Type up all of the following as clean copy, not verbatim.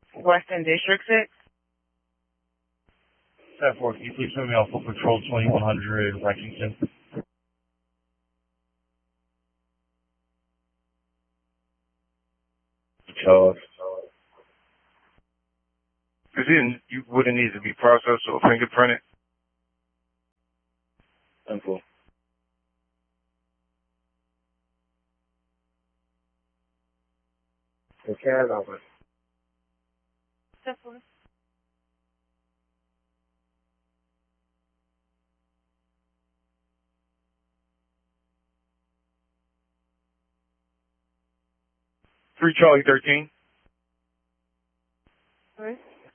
Western District 6. 10-4, can you please send me off for Patrol 2100 Lexington? Charles. You wouldn't need to be processed or fingerprinted. 10-4. The car's open. 10-4. Three Charlie 13. Sorry?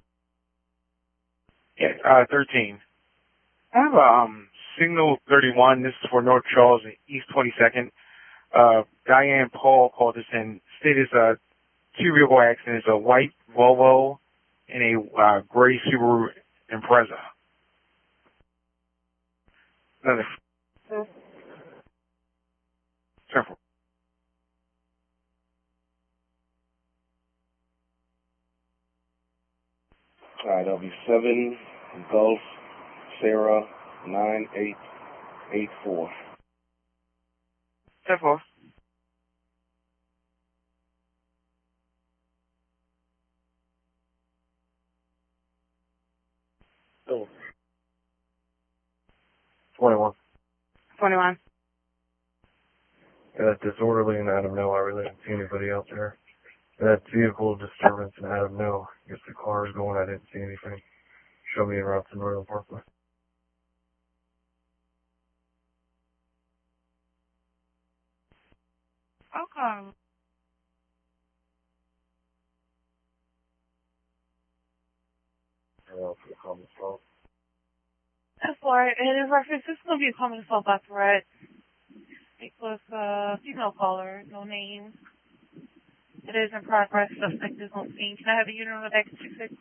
Yeah, 13. I have signal 31. This is for North Charles and East 22nd. Diane Paul called us in. Stated two vehicle accidents: a white Volvo and a gray Subaru Impreza. Another. 10-4. Alright, that'll be 7 Gulf Sarah 9884. 10-4. Oh. 21. 21. Disorderly and out of no, I really didn't see anybody out there. That vehicle disturbance and out of no. I guess the car is going, I didn't see anything. Show me around to Northern Parkway. Okay. For the common assault. 10-4. It is reference. This is going to be a common assault by threat. It was female caller, no name. It is in progress. Suspect is on scene. Can I have a unit on the back of 6-6?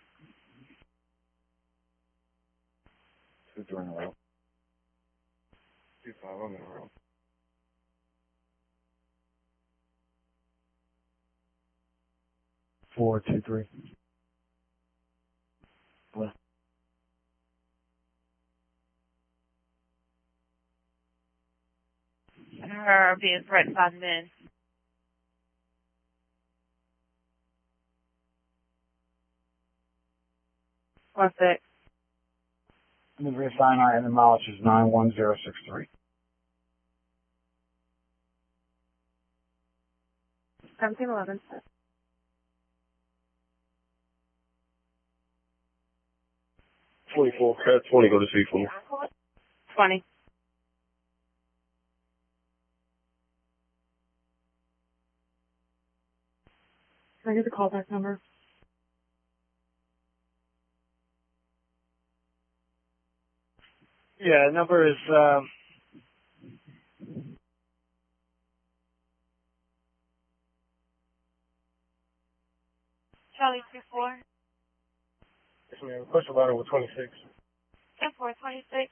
2-3 in a row. 2-5 on the row. 4-2-3. Left. Her being threatened by men. What's that? Delivery of cyanide and the mileage is 91063. 1711. 24. 20 go to see for me. 20. Can I get the callback number? Yeah, the number is, Charlie 24. yes, ma'am. Request a ladder with 26. 10-4, 26.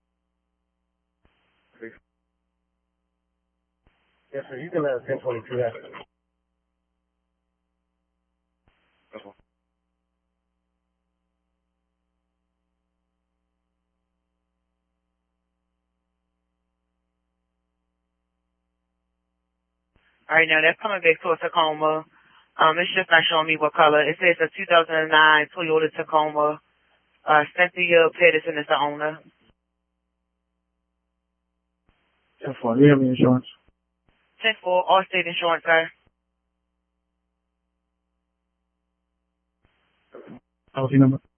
Yes, sir. You can let 1022 have it. All right, now that's coming back to a Tacoma. It's just not showing me what color. It says a 2009 Toyota Tacoma. Cynthia Pedersen is the owner. 10-4. Do you have any insurance? 10-4, Allstate Insurance, sir. Policy number?